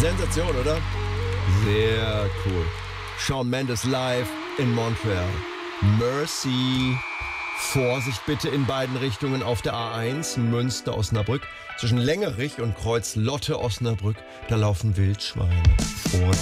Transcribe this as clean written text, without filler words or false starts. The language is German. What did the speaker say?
Sensation, oder? Sehr cool. Shawn Mendes live in Montreal. Mercy. Vorsicht bitte in beiden Richtungen auf der A1 Münster-Osnabrück. Zwischen Längerich und Kreuz Lotte-Osnabrück, da laufen Wildschweine. Vorsicht.